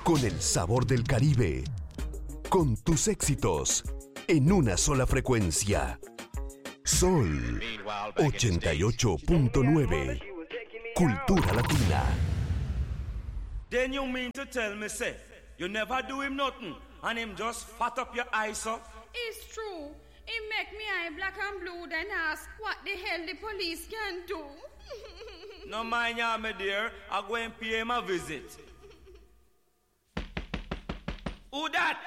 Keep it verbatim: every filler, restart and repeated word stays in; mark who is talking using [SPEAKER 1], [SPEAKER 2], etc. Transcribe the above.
[SPEAKER 1] Con el sabor del Caribe. Con tus éxitos. En una sola frecuencia. Sol ochenta y ocho punto nueve. Cultura Latina.
[SPEAKER 2] Then you mean to tell me, say, you never do him nothing, and him just fat up your eyes up?
[SPEAKER 3] It's true. He make me eye black and blue, then ask what the hell the police can do.
[SPEAKER 2] No mind ya, my dear. I go and pay him a visit. Who that?